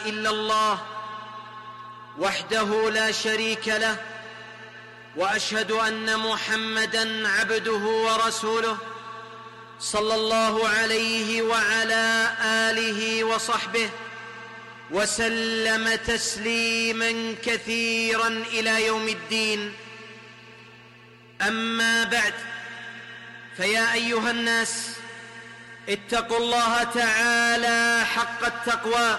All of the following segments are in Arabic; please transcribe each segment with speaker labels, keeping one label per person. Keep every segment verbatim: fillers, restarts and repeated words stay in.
Speaker 1: إلا الله وحده لا شريك له، وأشهد أن محمدًا عبده ورسوله صلى الله عليه وعلى آله وصحبه وسلم تسليماً كثيراً إلى يوم الدين. أما بعد، فيا أيها الناس، اتقوا الله تعالى حق التقوى.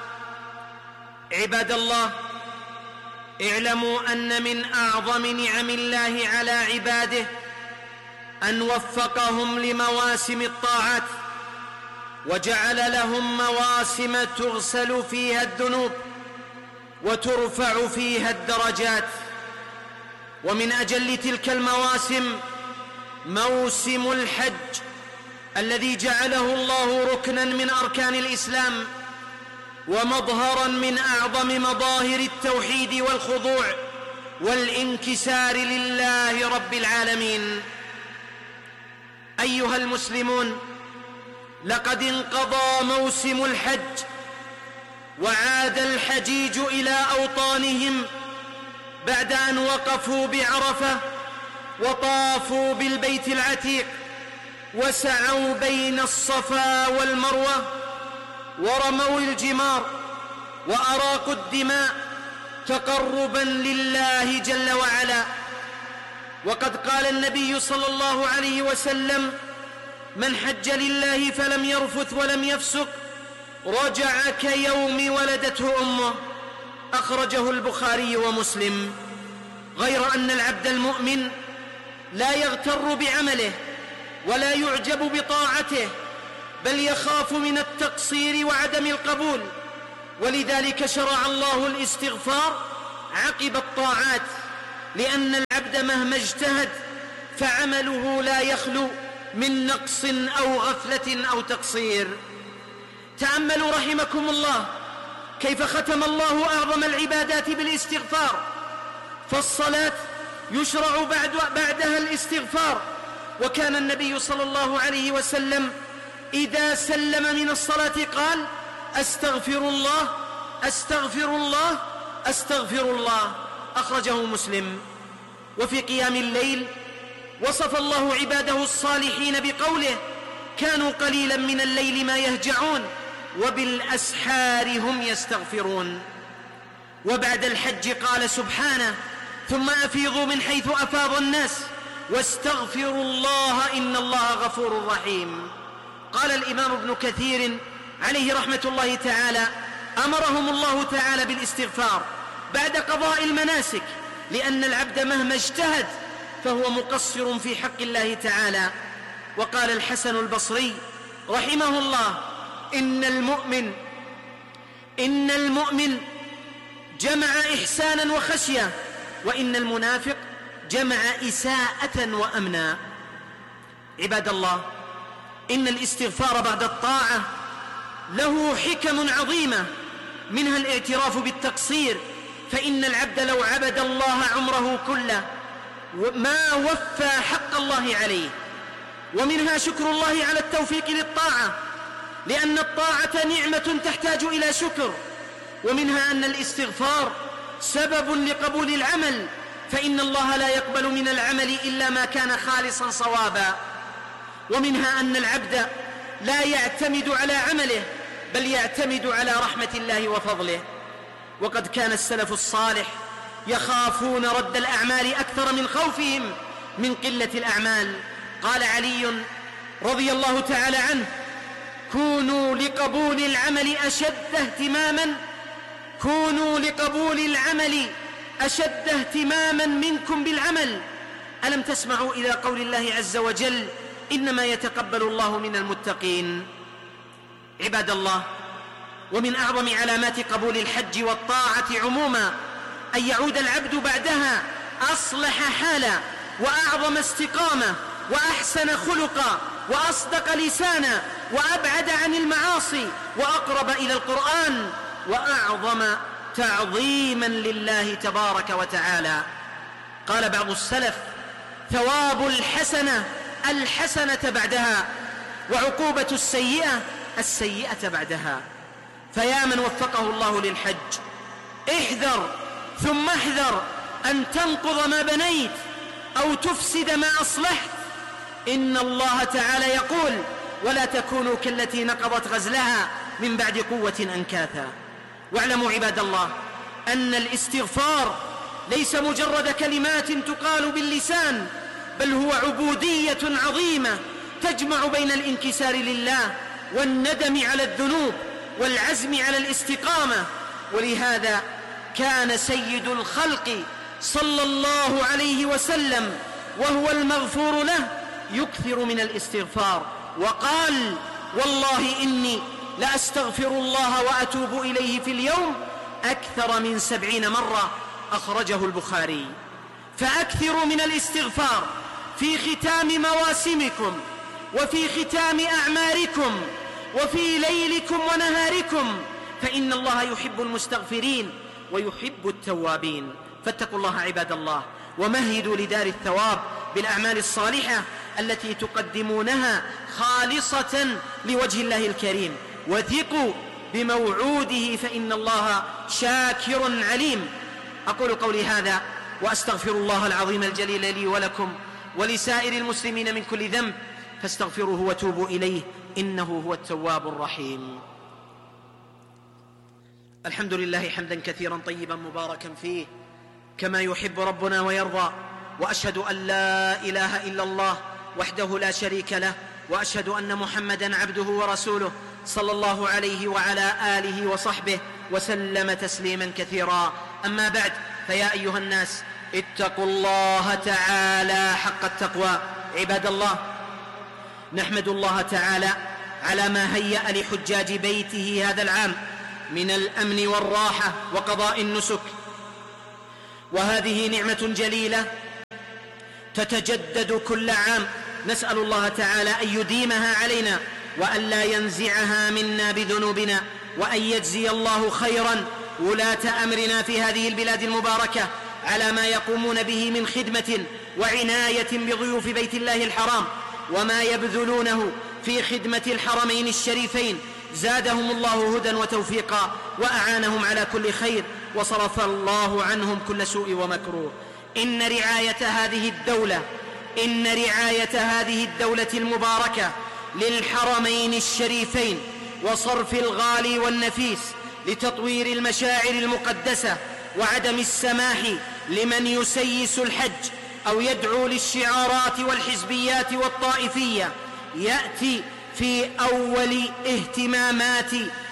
Speaker 1: عباد الله، اعلموا أن من أعظم نعم الله على عباده أن وفقهم لمواسم الطاعات، وجعل لهم مواسم تغسل فيها الذنوب وترفع فيها الدرجات. ومن أجل تلك المواسم موسم الحج الذي جعله الله ركناً من أركان الإسلام ومظهراً من أعظم مظاهر التوحيد والخضوع والانكسار لله رب العالمين. أيها المسلمون، لقد انقضى موسم الحج، وعاد الحجيج إلى أوطانهم بعد أن وقفوا بعرفة وطافوا بالبيت العتيق وسعوا بين الصفا والمروة ورموا الجمار وأراقوا الدماء تقرباً لله جل وعلا. وقد قال النبي صلى الله عليه وسلم: من حج لله فلم يرفث ولم يفسق رجع كيوم ولدته أمه. أخرجه البخاري ومسلم. غير أن العبد المؤمن لا يغتر بعمله ولا يعجب بطاعته، بل يخاف من التقصير وعدم القبول، ولذلك شرع الله الاستغفار عقب الطاعات، لأن العبد مهما اجتهد فعمله لا يخلو من نقص أو غفلة أو تقصير. تأملوا رحمكم الله كيف ختم الله أعظم العبادات بالاستغفار، فالصلاة يشرع بعد بعدها الاستغفار. وكان النبي صلى الله عليه وسلم إذا سلم من الصلاة قال: أستغفر الله أستغفر الله أستغفر الله. أخرجه مسلم. وفي قيام الليل وصف الله عباده الصالحين بقوله: كانوا قليلا من الليل ما يهجعون وبالأسحار هم يستغفرون. وبعد الحج قال سبحانه: ثم أفيضوا من حيث أفاض الناس واستغفروا الله إن الله غفور رحيم. قال الإمام ابن كثير عليه رحمة الله تعالى: أمرهم الله تعالى بالاستغفار بعد قضاء المناسك، لأن العبد مهما اجتهد فهو مقصر في حق الله تعالى. وقال الحسن البصري رحمه الله: إن المؤمن إن المؤمن جمع إحسانا وخشية، وإن المنافق جمع إساءة وأمنا. عباد الله، إن الاستغفار بعد الطاعة له حكم عظيمة، منها الاعتراف بالتقصير، فإن العبد لو عبد الله عمره كله ما وفى حق الله عليه. ومنها شكر الله على التوفيق للطاعة، لأن الطاعة نعمة تحتاج إلى شكر. ومنها أن الاستغفار سبب لقبول العمل، فإن الله لا يقبل من العمل إلا ما كان خالصا صوابا. ومنها أن العبد لا يعتمد على عمله، بل يعتمد على رحمة الله وفضله. وقد كان السلف الصالح يخافون رد الأعمال أكثر من خوفهم من قلة الأعمال. قال علي رضي الله تعالى عنه: كونوا لقبول العمل أشد اهتماما كونوا لقبول العمل أشد اهتماما منكم بالعمل. ألم تسمعوا إلى قول الله عز وجل: إنما يتقبل الله من المتقين. عباد الله، ومن أعظم علامات قبول الحج والطاعة عموما أن يعود العبد بعدها أصلح حالا وأعظم استقامة وأحسن خلقا وأصدق لسانا وأبعد عن المعاصي وأقرب إلى القرآن وأعظم تعظيما لله تبارك وتعالى. قال بعض السلف: ثواب الحسنة الحسنة بعدها، وعقوبة السيئة السيئة بعدها. فيا من وفقه الله للحج، احذر ثم احذر أن تنقض ما بنيت أو تفسد ما أصلحت. إن الله تعالى يقول: ولا تكونوا كالتي نقضت غزلها من بعد قوة أنكاثا. واعلموا عباد الله أن الاستغفار ليس مجرد كلمات تقال باللسان، بل هو عبودية عظيمة تجمع بين الانكسار لله والندم على الذنوب والعزم على الاستقامة. ولهذا كان سيد الخلق صلى الله عليه وسلم وهو المغفور له يكثر من الاستغفار، وقال: والله إني لأستغفر الله وأتوب إليه في اليوم أكثر من سبعين مرة، أخرجه البخاري. فأكثروا من الاستغفار في ختام مواسمكم، وفي ختام أعماركم، وفي ليلكم ونهاركم، فإن الله يحب المستغفرين ويحب التوابين. فاتقوا الله عباد الله، ومهدوا لدار الثواب بالأعمال الصالحة التي تقدمونها خالصة لوجه الله الكريم، وثقوا بموعوده فإن الله شاكر عليم. أقول قولي هذا وأستغفر الله العظيم الجليل لي ولكم ولسائر المسلمين من كل ذنب، فاستغفروه وتوبوا إليه إنه هو التواب الرحيم. الحمد لله حمدا كثيرا طيبا مباركا فيه كما يحب ربنا ويرضى، وأشهد أن لا إله إلا الله وحده لا شريك له، وأشهد أن محمدا عبده ورسوله صلى الله عليه وعلى آله وصحبه وسلم تسليما كثيرا. أما بعد، فيا أيها الناس اتقوا الله تعالى حق التقوى. عباد الله، نحمد الله تعالى على ما هيأ لحجاج بيته هذا العام من الأمن والراحة وقضاء النسك، وهذه نعمة جليلة تتجدد كل عام. نسأل الله تعالى أن يديمها علينا وأن لا ينزعها منا بذنوبنا، وأن يجزي الله خيرا ولاة أمرنا في هذه البلاد المباركة على ما يقومون به من خدمة وعناية بضيوف بيت الله الحرام، وما يبذلونه في خدمة الحرمين الشريفين. زادهم الله هدى وتوفيقا وأعانهم على كل خير، وصرف الله عنهم كل سوء ومكروه. إن رعاية هذه الدولة إن رعاية هذه الدولة المباركة للحرمين الشريفين وصرف الغالي والنفيس لتطوير المشاعر المقدسة وعدم السماح لمن يسيس الحج أو يدعو للشعارات والحزبيات والطائفية يأتي في أول اهتمامات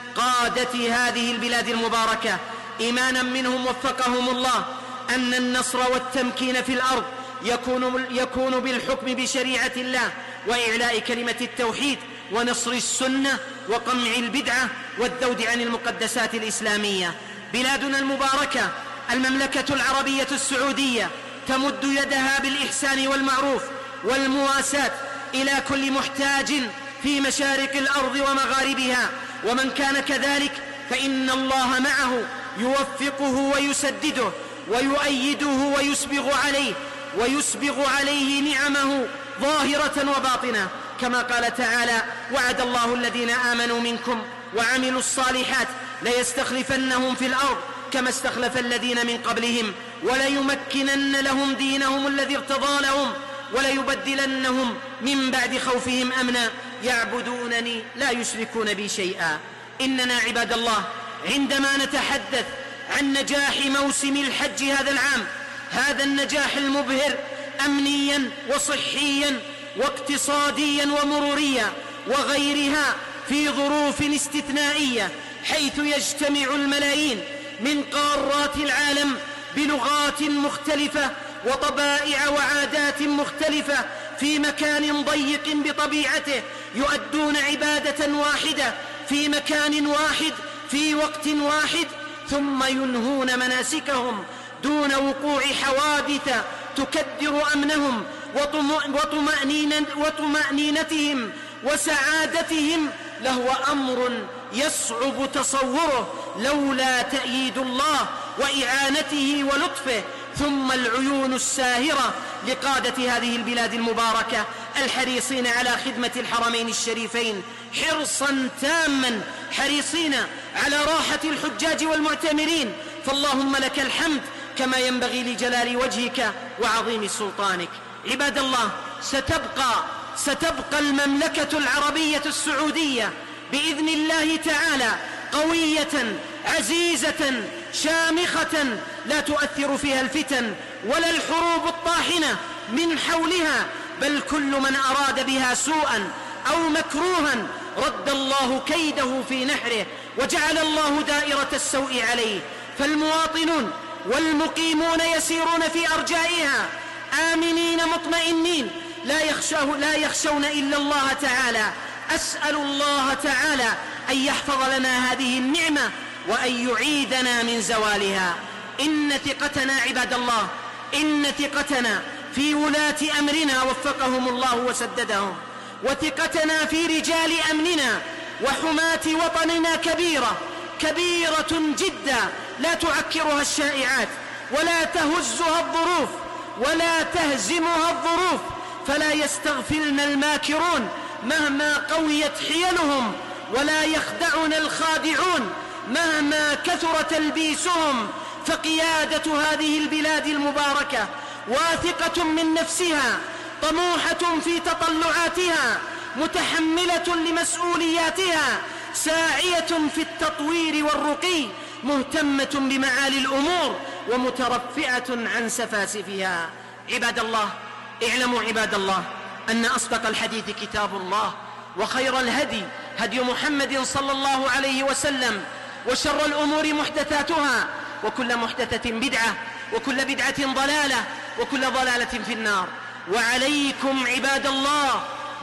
Speaker 1: قادة هذه البلاد المباركة، إيمانا منهم وفقهم الله أن النصر والتمكين في الأرض يكون, يكون بالحكم بشريعة الله وإعلاء كلمة التوحيد ونصر السنة وقمع البدعة والذود عن المقدسات الإسلامية. بلادنا المباركة المملكة العربية السعودية تمد يدها بالإحسان والمعروف والمواساة إلى كل محتاج في مشارق الأرض ومغاربها، ومن كان كذلك فإن الله معه يوفقه ويسدده ويؤيده ويسبغ عليه ويسبغ عليه نعمه ظاهرة وباطنة، كما قال تعالى: وعد الله الذين آمنوا منكم وعملوا الصالحات ليستخلفنهم في الأرض كما استخلف الذين من قبلهم وليمكنن لهم دينهم الذي ارتضى لهم وليبدلنهم من بعد خوفهم أمنا يعبدونني لا يشركون بي شيئا. إننا عباد الله عندما نتحدث عن نجاح موسم الحج هذا العام، هذا النجاح المبهر أمنيا وصحيا واقتصاديا ومروريا وغيرها في ظروف استثنائية، حيث يجتمع الملايين من قارات العالم بلغات مختلفة وطبائع وعادات مختلفة في مكان ضيق بطبيعته، يؤدون عبادة واحدة في مكان واحد في وقت واحد، ثم ينهون مناسكهم دون وقوع حوادث تكدر أمنهم وطمأنينتهم وسعادتهم، لهو أمر يصعب تصوره لولا تأييد الله وإعانته ولطفه، ثم العيون الساهرة لقادة هذه البلاد المباركة الحريصين على خدمة الحرمين الشريفين حرصا تاما، حريصين على راحة الحجاج والمعتمرين، فاللهم لك الحمد كما ينبغي لجلال وجهك وعظيم سلطانك. عباد الله، ستبقى ستبقى المملكة العربية السعودية بإذن الله تعالى قوية عزيزة شامخة، لا تؤثر فيها الفتن ولا الحروب الطاحنة من حولها، بل كل من أراد بها سوءا أو مكروها رد الله كيده في نحره وجعل الله دائرة السوء عليه. فالمواطنون والمقيمون يسيرون في أرجائها آمنين مطمئنين لا يخشون, لا يخشون إلا الله تعالى. أسأل الله تعالى أن يحفظ لنا هذه النعمة وأن يعيدنا من زوالها. إن ثقتنا عباد الله، إن ثقتنا في ولاة أمرنا وفقهم الله وسددهم، وثقتنا في رجال أمننا وحماة وطننا كبيرة كبيرة جدا، لا تعكرها الشائعات ولا تهزها الظروف ولا تهزمها الظروف، فلا يستغفلن الماكرون مهما قويت حيلهم، ولا يخدعن الخادعون مهما كثر تلبيسهم. فقيادة هذه البلاد المباركة واثقة من نفسها، طموحة في تطلعاتها، متحملة لمسؤولياتها، ساعية في التطوير والرقي، مهتمة بمعالي الأمور ومترفعة عن سفاسفها. عباد الله، اعلموا عباد الله أن أصدق الحديث كتاب الله، وخير الهدي هدي محمد صلى الله عليه وسلم، وشر الأمور محدثاتها، وكل محدثة بدعة، وكل بدعة ضلالة، وكل ضلالة في النار. وعليكم عباد الله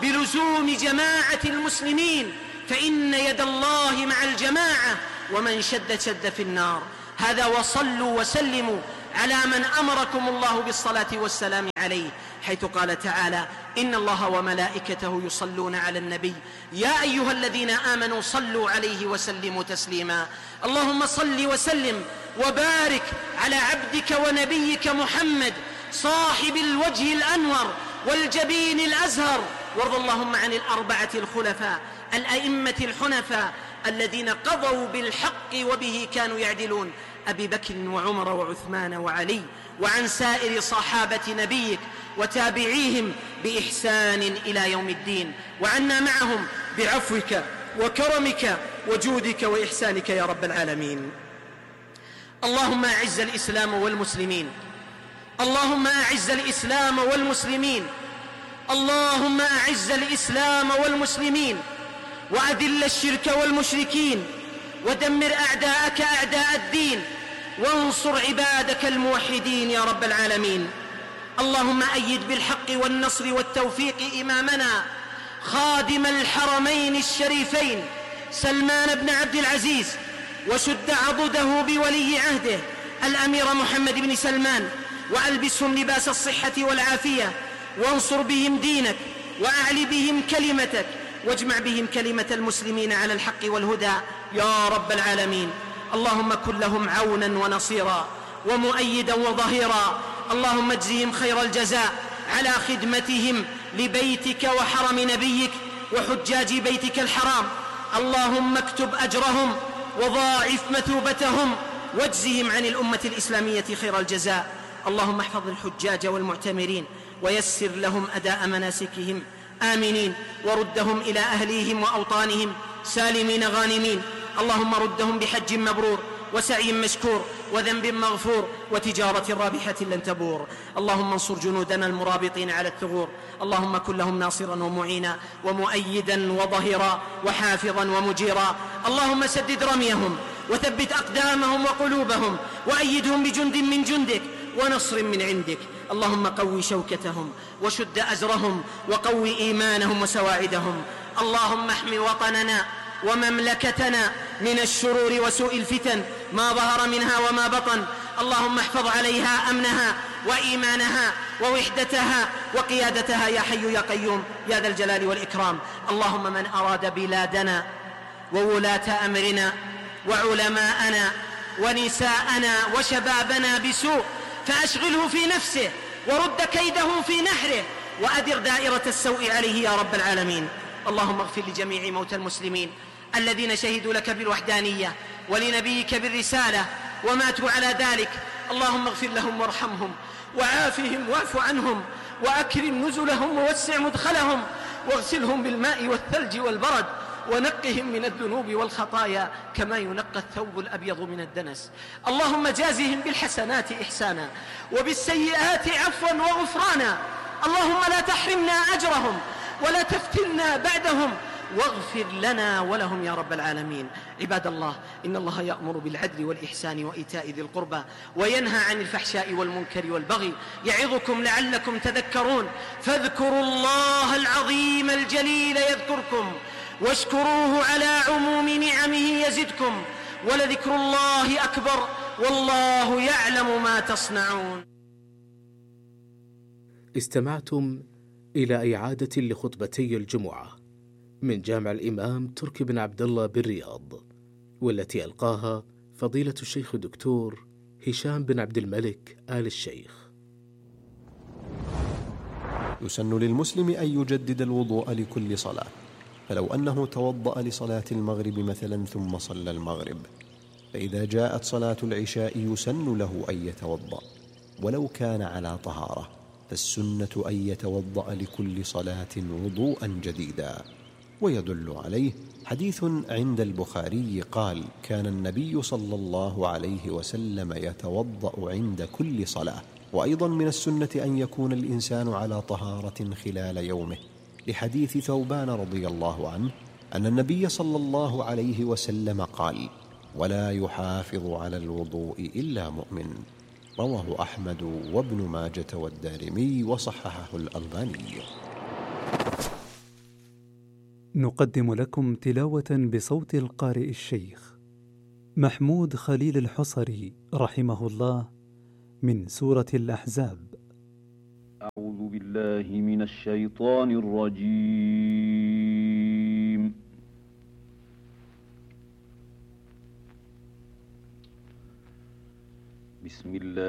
Speaker 1: بلزوم جماعة المسلمين، فإن يد الله مع الجماعة، ومن شد شد في النار. هذا وصلوا وسلموا على من أمركم الله بالصلاة والسلام عليه، حيث قال تعالى: إن الله وملائكته يصلون على النبي يا أيها الذين آمنوا صلوا عليه وسلموا تسليما. اللهم صل وسلم وبارك على عبدك ونبيك محمد صاحب الوجه الأنور والجبين الأزهر، وارض اللهم عن الأربعة الخلفاء الأئمة الحنفاء الذين قضوا بالحق وبه كانوا يعدلون، أبي بكر وعمر وعثمان وعلي، وعن سائر صحابة نبيك وتابعيهم بإحسان إلى يوم الدين، وعنا معهم بعفوك وكرمك وجودك وإحسانك يا رب العالمين. اللهم أعز الإسلام والمسلمين، اللهم أعز الإسلام والمسلمين، اللهم أعز الإسلام والمسلمين، وأذل الشرك والمشركين، ودمر أعداءك أعداء الدين، وانصر عبادك الموحدين يا رب العالمين. اللهم أيد بالحق والنصر والتوفيق إمامنا خادم الحرمين الشريفين سلمان بن عبد العزيز، وشد عضده بولي عهده الأمير محمد بن سلمان، وألبسهم لباس الصحة والعافية، وانصر بهم دينك، وأعل بهم كلمتك، واجمع بهم كلمة المسلمين على الحق والهدى يا رب العالمين. اللهم كن لهم عونا ونصيرا ومؤيدا وظهيرا. اللهم اجزهم خير الجزاء على خدمتهم لبيتك وحرم نبيك وحجاج بيتك الحرام. اللهم اكتب أجرهم وضاعف مثوبتهم، واجزهم عن الأمة الإسلامية خير الجزاء. اللهم احفظ الحجاج والمعتمرين ويسر لهم أداء مناسكهم آمنين، وردهم إلى أهليهم وأوطانهم سالمين غانمين. اللهم ردهم بحج مبرور وسعي مشكور وذنب مغفور وتجارة رابحة لن تبور. اللهم انصر جنودنا المرابطين على الثغور، اللهم كن لهم ناصرا ومعينا ومؤيدا وظهيرا وحافظا ومجيرا. اللهم سدد رميهم وثبت أقدامهم وقلوبهم، وأيدهم بجند من جندك ونصر من عندك. اللهم قوي شوكتهم وشد أزرهم وقوي إيمانهم وسواعدهم. اللهم احمي وطننا ومملكتنا من الشرور وسوء الفتن ما ظهر منها وما بطن. اللهم احفظ عليها أمنها وإيمانها ووحدتها وقيادتها يا حي يا قيوم يا ذا الجلال والإكرام. اللهم من أراد بلادنا وولاة أمرنا وعلماءنا ونساءنا وشبابنا بسوء فأشغله في نفسه ورد كيده في نحره، وأدر دائرة السوء عليه يا رب العالمين. اللهم اغفر لجميع موتى المسلمين الذين شهدوا لك بالوحدانية ولنبيك بالرسالة وماتوا على ذلك. اللهم اغفر لهم وارحمهم وعافهم واعف عنهم وأكرم نزلهم ووسع مدخلهم واغسلهم بالماء والثلج والبرد ونقهم من الذنوب والخطايا كما ينقى الثوب الأبيض من الدنس. اللهم جازهم بالحسنات إحسانا وبالسيئات عفوا وغفرانا. اللهم لا تحرمنا أجرهم ولا تفتنا بعدهم واغفر لنا ولهم يا رب العالمين. عباد الله، إن الله يأمر بالعدل والإحسان وإيتاء ذي القربى وينهى عن الفحشاء والمنكر والبغي يعظكم لعلكم تذكرون. فاذكروا الله العظيم الجليل يذكركم واشكروه على عموم نعمه يزدكم ولذكر الله أكبر والله يعلم ما تصنعون.
Speaker 2: استمعتم إلى إعادة لخطبتي الجمعة من جامع الإمام تركي بن عبد الله بالرياض، والتي ألقاها فضيلة الشيخ الدكتور هشام بن عبد الملك آل الشيخ.
Speaker 3: يسن للمسلم أن يجدد الوضوء لكل صلاة، فلو أنه توضأ لصلاة المغرب مثلا ثم صلى المغرب، فإذا جاءت صلاة العشاء يسن له أن يتوضأ ولو كان على طهارة، فالسنة أن يتوضأ لكل صلاة وضوءا جديدا. ويدل عليه حديث عند البخاري قال: كان النبي صلى الله عليه وسلم يتوضأ عند كل صلاة. وأيضا من السنة أن يكون الإنسان على طهارة خلال يومه، لحديث ثوبان رضي الله عنه أن النبي صلى الله عليه وسلم قال: ولا يحافظ على الوضوء إلا مؤمن. رواه أحمد وابن ماجة والدارمي وصححه الألباني.
Speaker 4: نقدم لكم تلاوة بصوت القارئ الشيخ محمود خليل الحصري رحمه الله من سورة الأحزاب.
Speaker 5: أعوذ بالله من الشيطان الرجيم. بسم الله